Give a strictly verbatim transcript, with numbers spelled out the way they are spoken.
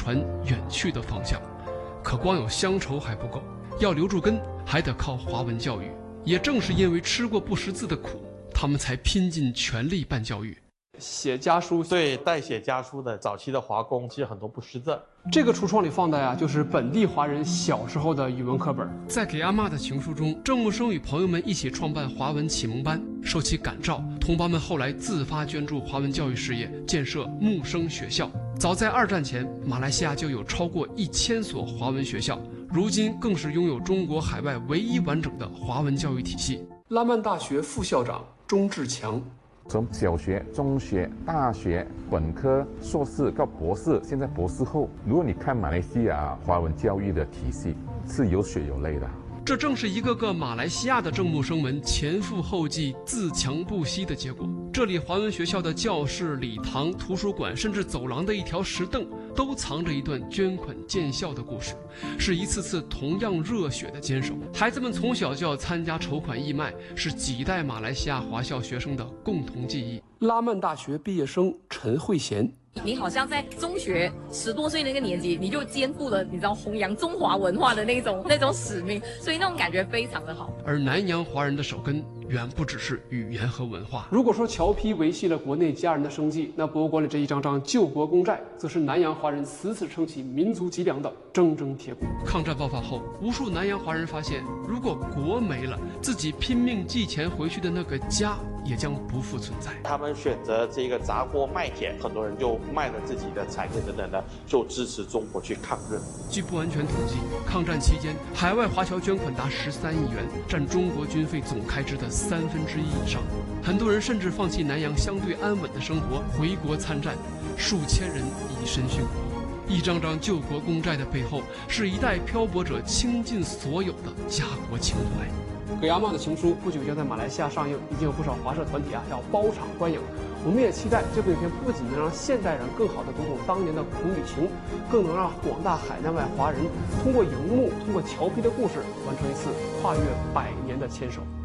船远去的方向。可光有乡愁还不够，要留住根，还得靠华文教育。也正是因为吃过不识字的苦，他们才拼尽全力办教育。写家书， 对，代写家书的早期的华工，其实很多不识字。 这个橱窗里放的呀，就是本地华人小时候的语文课本。在给阿嬷的情书中，郑木生与朋友们一起创办华文启蒙班，受其感召，同胞们后来自发捐助华文教育事业，建设木生学校。早在二战前，马来西亚就有超过一千所华文学校，如今更是拥有中国海外唯一完整的华文教育体系。拉曼大学副校长钟志强。 从小学、中学、大学、本科、硕士到博士，现在博士后，如果你看马来西亚华文教育的体系，是有血有泪的。 这正是一个个马来西亚的郑木生们前赴后继、自强不息的结果。这里华文学校的教室、礼堂、图书馆，甚至走廊的一条石凳，都藏着一段捐款建校的故事，是一次次同样热血的坚守。孩子们从小就要参加筹款义卖，是几代马来西亚华校学生的共同记忆。拉曼大学毕业生陈慧贤。 你好像在中学十多岁那个年纪，你就肩负了你知道弘扬中华文化的那种那种使命，所以那种感觉非常的好。 而南洋华人的手根远不只是语言和文化。 如果说侨批维系了国内家人的生计，那博物馆里这一张张救国公债，则是南洋华人死死撑起民族脊梁的铮铮铁骨。 抗战爆发后，无数南洋华人发现，如果国没了，自己拼命寄钱回去的那个家也将不复存在。 他们选择这个砸锅卖铁，很多人就卖了自己的产业等等的，就支持中国去抗日。 据不完全统计，抗战期间海外华侨捐款达十三亿元，占中国军费总开支的三分之一以上。很多人甚至放弃南洋相对安稳的生活，回国参战，数千人以身殉国。一张张救国公债的背后，是一代漂泊者倾尽所有的家国情怀。 给阿嬷的情书不久将在马来西亚上映，已经有不少华社团体啊要包场观影。我们也期待这部影片不仅能让现代人更好地读懂当年的苦与情，更能让广大海内外华人通过荧幕、通过侨批的故事，完成一次跨越百年的牵手。